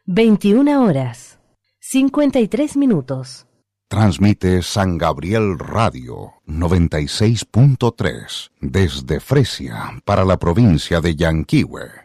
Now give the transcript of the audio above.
21:53. Transmite San Gabriel Radio 96.3 desde Fresia para la provincia de Yanquihue.